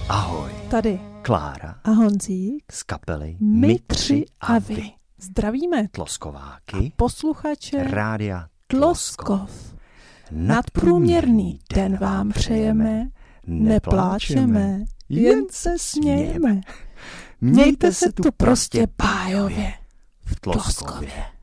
Ahoj. Tady Klára a Honzík z kapely My tři a vy. Zdravíme Tloskováky a posluchače Rádia Tloskov. Nadprůměrný den vám přejeme, nepláčeme, jen se smějeme. Mějte se tu prostě bájově v Tloskově.